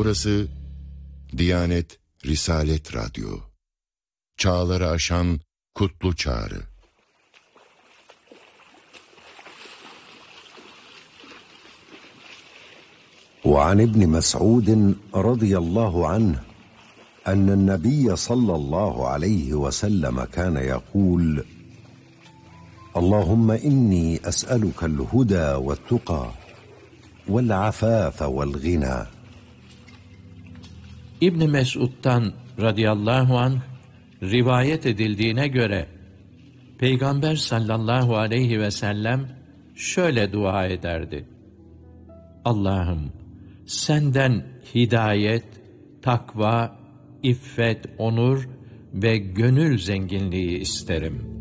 Burası Diyanet Risalet Radyo. Çağları aşan kutlu çağrı. وعن ابن مسعود رضي الله عنه أن النبي صلى الله عليه وسلم كان يقول: اللهم إني أسألك الهدى والتقى والعفاف والغنى. İbn Mes'ud'dan radıyallahu anh rivayet edildiğine göre Peygamber sallallahu aleyhi ve sellem şöyle dua ederdi: Allah'ım, senden hidayet, takva, iffet, onur ve gönül zenginliği isterim.